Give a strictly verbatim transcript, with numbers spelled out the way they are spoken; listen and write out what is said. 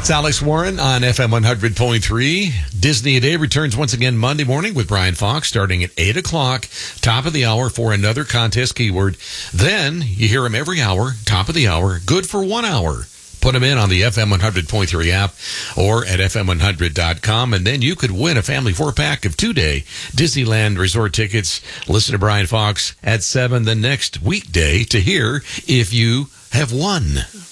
It's Alex Warren on F M one hundred point three. Disney A Day returns once again Monday morning with Brian Fox starting at eight o'clock, top of the hour for another contest keyword. Then you hear him every hour, top of the hour, good for one hour. Put them in on the F M one hundred point three app or at F M one hundred dot com, and then you could win a family four-pack of two-day Disneyland resort tickets. Listen to Brian Fox at seven the next weekday to hear if you have won.